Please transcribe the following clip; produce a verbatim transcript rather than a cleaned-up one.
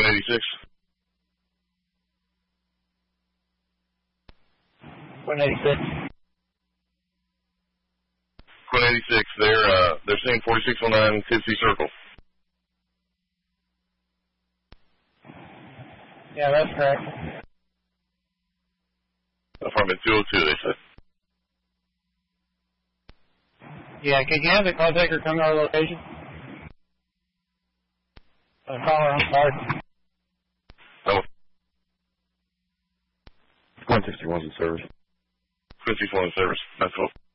eighty-six. Quinn eighty-six. Quinn eighty-six, they're, uh, they're seeing forty-six oh nine Tipsy Circle. Yeah, that's correct. Apartment two oh two, they said. Yeah, can you have the contactor come to our location? Uh, caller, I'm sorry. Oh. one sixty-one's in service. one sixty-one in service. That's cool.